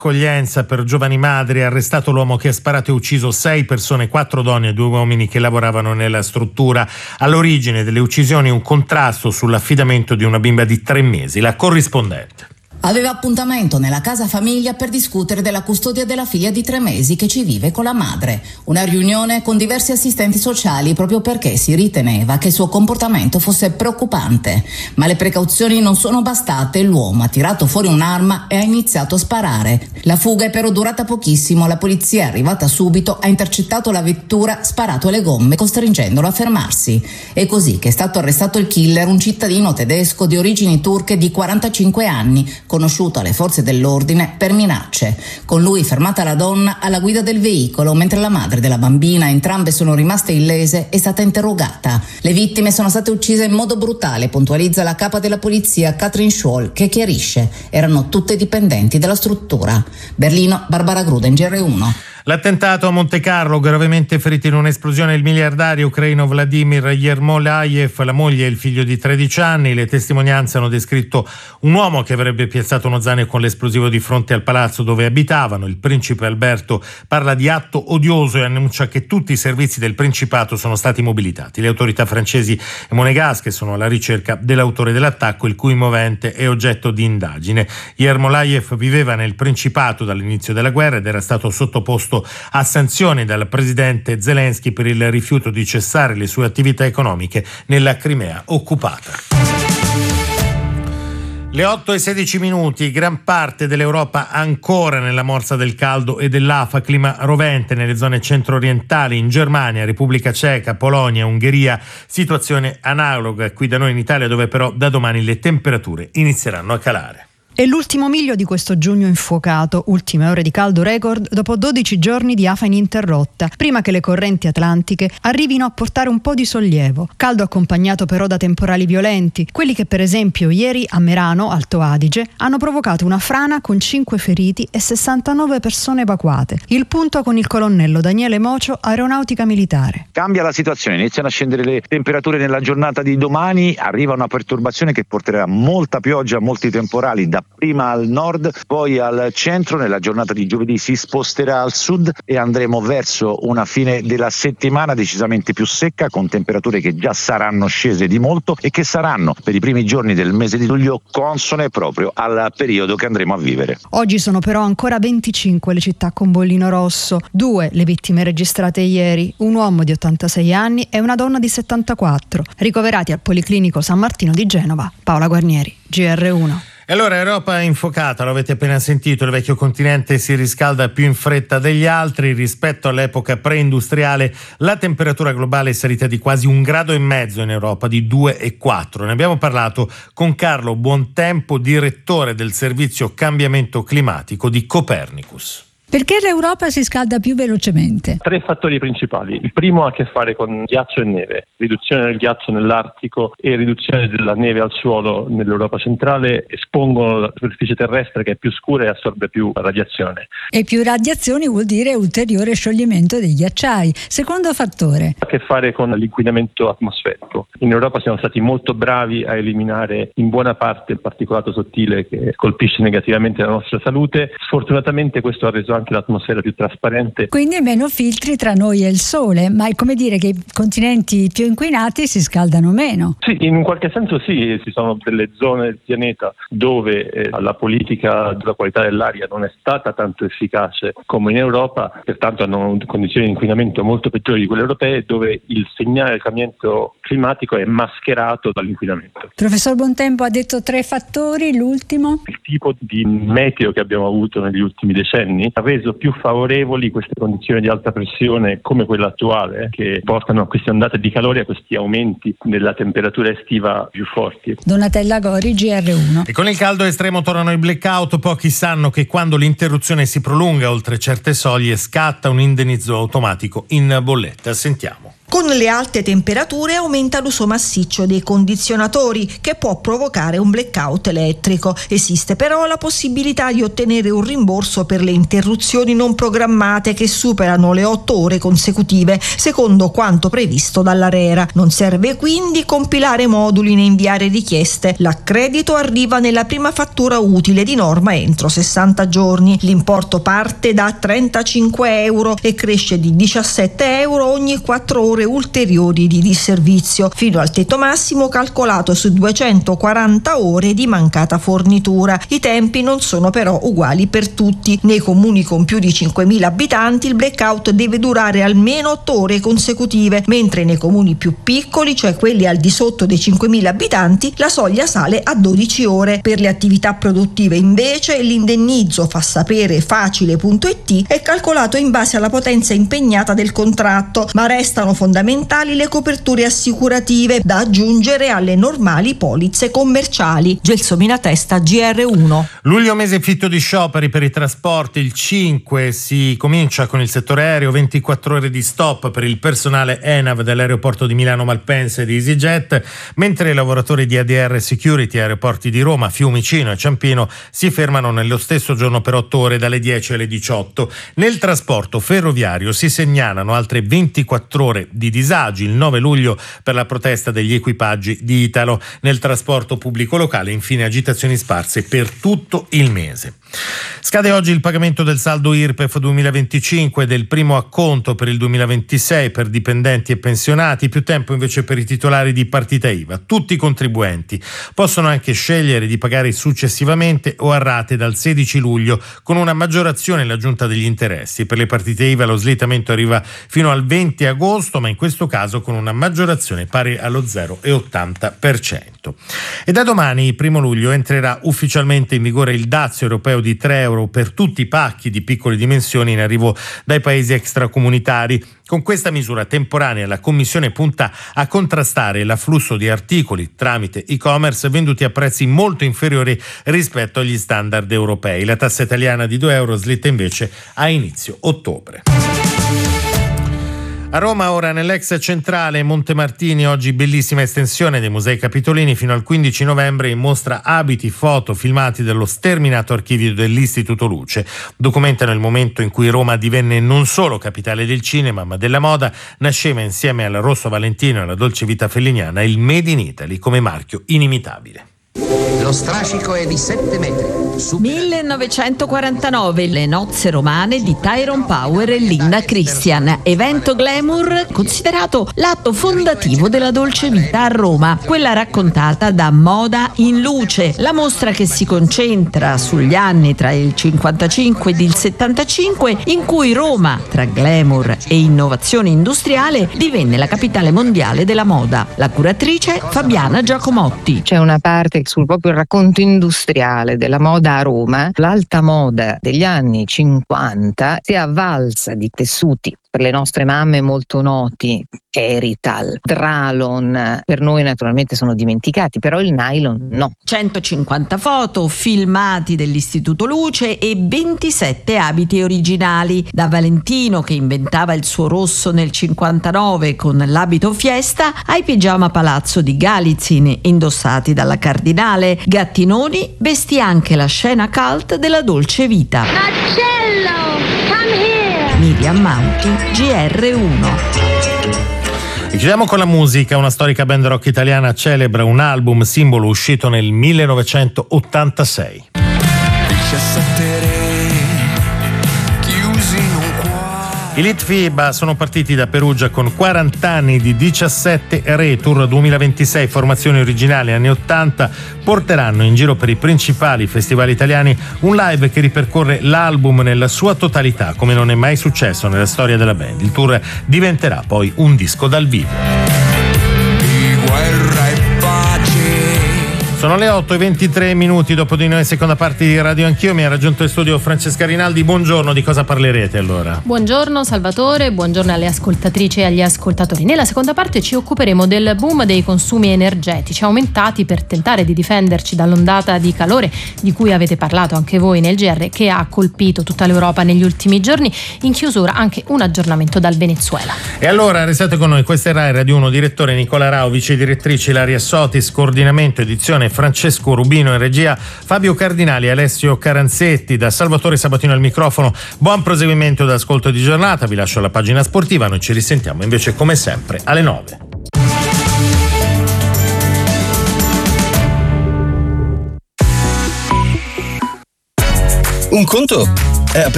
Accoglienza per giovani madri, arrestato l'uomo che ha sparato e ucciso 6 persone, 4 donne e 2 uomini che lavoravano nella struttura. All'origine delle uccisioni un contrasto sull'affidamento di una bimba di 3 mesi. La corrispondente. Aveva appuntamento nella casa famiglia per discutere della custodia della figlia di 3 mesi che ci vive con la madre. Una riunione con diversi assistenti sociali proprio perché si riteneva che il suo comportamento fosse preoccupante. Ma le precauzioni non sono bastate e l'uomo ha tirato fuori un'arma e ha iniziato a sparare. La fuga è però durata pochissimo. La polizia è arrivata subito, ha intercettato la vettura, sparato alle gomme costringendolo a fermarsi. È così che è stato arrestato il killer, un cittadino tedesco di origini turche di 45 anni, conosciuto alle forze dell'ordine per minacce. Con lui fermata la donna alla guida del veicolo, mentre la madre della bambina, entrambe sono rimaste illese, è stata interrogata. Le vittime sono state uccise in modo brutale, puntualizza la capa della polizia Katrin Scholl, che chiarisce: erano tutte dipendenti della struttura. Berlino, Barbara Gruden, GR1. L'attentato a Montecarlo, gravemente ferito in un'esplosione il miliardario ucraino Vladimir Yermolayev, la moglie e il figlio di 13 anni. Le testimonianze hanno descritto un uomo che avrebbe piazzato uno zaino con l'esplosivo di fronte al palazzo dove abitavano. Il principe Alberto parla di atto odioso e annuncia che tutti i servizi del principato sono stati mobilitati. Le autorità francesi e monegasche sono alla ricerca dell'autore dell'attacco, il cui movente è oggetto di indagine. Yermolayev viveva nel principato dall'inizio della guerra ed era stato sottoposto a sanzioni dal presidente Zelensky per il rifiuto di cessare le sue attività economiche nella Crimea occupata. Le 8:16, gran parte dell'Europa ancora nella morsa del caldo e dell'afa, clima rovente nelle zone centro-orientali, in Germania, Repubblica Ceca, Polonia, Ungheria, situazione analoga qui da noi in Italia, dove però da domani le temperature inizieranno a calare. È l'ultimo miglio di questo giugno infuocato, ultime ore di caldo record dopo 12 giorni di afa ininterrotta, prima che le correnti atlantiche arrivino a portare un po' di sollievo. Caldo accompagnato però da temporali violenti, quelli che per esempio ieri a Merano, Alto Adige, hanno provocato una frana con 5 feriti e 69 persone evacuate. Il punto con il colonnello Daniele Mocio, Aeronautica Militare. Cambia la situazione, iniziano a scendere le temperature nella giornata di domani, arriva una perturbazione che porterà molta pioggia, molti temporali da prima al nord, poi al centro. Nella giornata di giovedì si sposterà al sud e andremo verso una fine della settimana decisamente più secca, con temperature che già saranno scese di molto e che saranno per i primi giorni del mese di luglio consone proprio al periodo che andremo a vivere. Oggi sono però ancora 25 le città con bollino rosso, 2 le vittime registrate ieri, un uomo di 86 anni e una donna di 74, ricoverati al Policlinico San Martino di Genova. Paola Guarnieri, GR1. E allora Europa è infuocata, lo avete appena sentito, il vecchio continente si riscalda più in fretta degli altri. Rispetto all'epoca preindustriale la temperatura globale è salita di quasi 1,5 gradi in Europa, di 2,4. Ne abbiamo parlato con Carlo Buontempo, direttore del servizio cambiamento climatico di Copernicus. Perché l'Europa si scalda più velocemente? 3 fattori principali. Il primo ha a che fare con ghiaccio e neve, riduzione del ghiaccio nell'Artico e riduzione della neve al suolo nell'Europa centrale espongono la superficie terrestre, che è più scura e assorbe più radiazione. E più radiazioni vuol dire ulteriore scioglimento dei ghiacciai. Secondo fattore. Ha a che fare con l'inquinamento atmosferico. In Europa siamo stati molto bravi a eliminare in buona parte il particolato sottile che colpisce negativamente la nostra salute. Sfortunatamente questo ha reso anche l'atmosfera più trasparente. Quindi meno filtri tra noi e il sole, ma è come dire che i continenti più inquinati si scaldano meno. Sì, in un qualche senso sì, ci sono delle zone del pianeta dove la politica della qualità dell'aria non è stata tanto efficace come in Europa, pertanto hanno condizioni di inquinamento molto peggiori di quelle europee, dove il segnale del cambiamento climatico è mascherato dall'inquinamento. Professor Buontempo ha detto 3 fattori, l'ultimo? Il tipo di meteo che abbiamo avuto negli ultimi decenni ha reso più favorevoli queste condizioni di alta pressione come quella attuale, che portano a queste ondate di calore, a questi aumenti della temperatura estiva più forti. Donatella Gori, GR1. E con il caldo estremo tornano i blackout. Pochi sanno che quando l'interruzione si prolunga oltre certe soglie scatta un indennizzo automatico in bolletta. Sentiamo. Con le alte temperature aumenta l'uso massiccio dei condizionatori, che può provocare un blackout elettrico. Esiste però la possibilità di ottenere un rimborso per le interruzioni non programmate che superano le 8 ore consecutive, secondo quanto previsto dall'ARERA. Non serve quindi compilare moduli né inviare richieste. L'accredito arriva nella prima fattura utile, di norma entro 60 giorni. L'importo parte da 35 euro e cresce di 17 euro ogni 4 ore ulteriori di disservizio, fino al tetto massimo calcolato su 240 ore di mancata fornitura. I tempi non sono però uguali per tutti. Nei comuni con più di 5.000 abitanti il blackout deve durare almeno 8 ore consecutive, mentre nei comuni più piccoli, cioè quelli al di sotto dei 5.000 abitanti, la soglia sale a 12 ore. Per le attività produttive invece l'indennizzo, fa sapere facile.it, è calcolato in base alla potenza impegnata del contratto, ma restano fondamentali le coperture assicurative da aggiungere alle normali polizze commerciali. Gelsomina Testa, GR1. Luglio mese fitto di scioperi per i trasporti. Il 5 si comincia con il settore aereo, 24 ore di stop per il personale ENAV dell'aeroporto di Milano Malpensa e di EasyJet, mentre i lavoratori di ADR Security, aeroporti di Roma, Fiumicino e Ciampino, si fermano nello stesso giorno per 8 ore dalle 10 alle 18. Nel trasporto ferroviario si segnalano altre 24 ore di disagi il 9 luglio per la protesta degli equipaggi di Italo. Nel trasporto pubblico locale infine agitazioni sparse per tutto il mese. Scade oggi il pagamento del saldo IRPEF 2025 e del primo acconto per il 2026 per dipendenti e pensionati, più tempo invece per i titolari di partita IVA. Tutti i contribuenti possono anche scegliere di pagare successivamente o a rate dal 16 luglio con una maggiorazione nell'aggiunta degli interessi. Per le partite IVA lo slittamento arriva fino al 20 agosto, ma in questo caso con una maggiorazione pari allo 0,80%. E da domani, 1 luglio, entrerà ufficialmente in vigore il dazio europeo di 3 euro per tutti i pacchi di piccole dimensioni in arrivo dai paesi extracomunitari. Con questa misura temporanea la Commissione punta a contrastare l'afflusso di articoli tramite e-commerce venduti a prezzi molto inferiori rispetto agli standard europei. La tassa italiana di 2 euro slitta invece a inizio ottobre. A Roma ora nell'ex centrale Montemartini, oggi bellissima estensione dei Musei Capitolini fino al 15 novembre in mostra abiti, foto, filmati dello sterminato archivio dell'Istituto Luce. Documentano il momento in cui Roma divenne non solo capitale del cinema ma della moda. Nasceva insieme al Rosso Valentino e alla Dolce Vita Felliniana il Made in Italy come marchio inimitabile. Lo strascico è di 7 metri. 1949, le nozze romane di Tyrone Power e Linda Christian, evento glamour considerato l'atto fondativo della dolce vita a Roma, quella raccontata da Moda in Luce, la mostra che si concentra sugli anni tra il 55 ed il 75 in cui Roma, tra glamour e innovazione industriale, divenne la capitale mondiale della moda. La curatrice Fabiana Giacomotti. C'è una parte sul proprio racconto industriale della moda a Roma. L'alta moda degli anni 50 si è avvalsa di tessuti per le nostre mamme molto noti, Erital, Dralon, per noi naturalmente sono dimenticati, però il nylon no. 150 foto, filmati dell'Istituto Luce e 27 abiti originali, da Valentino che inventava il suo rosso nel 59 con l'abito fiesta, ai pigiama palazzo di Galizin indossati dalla Cardinale. Gattinoni vestì anche la scena cult della Dolce Vita. Marcello, come here! Miriam Mauti, GR1. E chiudiamo con la musica. Una storica band rock italiana celebra un album simbolo uscito nel 1986. 17 re chiusi in un cuore. I Litfiba sono partiti da Perugia con 40 anni di 17 re, tour 2026, formazioni originali anni 80, porteranno in giro per i principali festival italiani un live che ripercorre l'album nella sua totalità, come non è mai successo nella storia della band. Il tour diventerà poi un disco dal vivo. Di guerra e pace. Sono le 8:23 dopo di noi, seconda parte di Radio Anch'io. Mi ha raggiunto in studio Francesca Rinaldi. Buongiorno, di cosa parlerete allora? Buongiorno Salvatore, buongiorno alle ascoltatrici e agli ascoltatori. Nella seconda parte ci occuperemo del boom dei consumi energetici aumentati per tentare di difenderci dall'ondata di calore di cui avete parlato anche voi nel GR, che ha colpito tutta l'Europa negli ultimi giorni. In chiusura anche un aggiornamento dal Venezuela. E allora restate con noi, questa è Rai Radio 1, direttore Nicola Rao, vice direttrice Ilaria Sotis, coordinamento edizione Francesco Rubino, in regia Fabio Cardinali, Alessio Caranzetti, da Salvatore Sabatino al microfono. Buon proseguimento d'ascolto di giornata, vi lascio alla pagina sportiva, noi ci risentiamo invece come sempre alle 9. Un conto